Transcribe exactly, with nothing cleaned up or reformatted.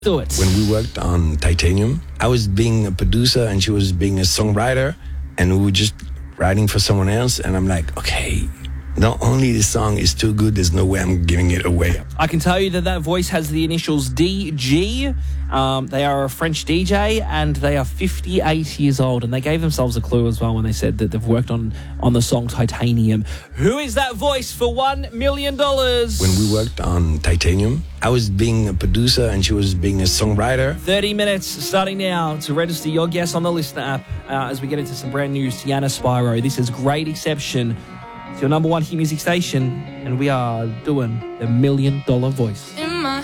Do it. When we worked on Titanium, I was being a producer and she was being a songwriter, and we were just writing for someone else. And I'm like, okay, not only this song is too good, there's no way I'm giving it away. I can tell you that that voice has the initials D G. Um, they are a French D J and they are fifty-eight years old. And they gave themselves a clue as well when they said that they've worked on, on the song Titanium. Who is that voice for one million dollars? When we worked on Titanium, I was being a producer and she was being a songwriter. thirty minutes starting now to register your guess on the Listener app uh, as we get into some brand news. Tiana Spyro. This is Great Exception. It's your number one hit music station, and we are doing the million dollar voice.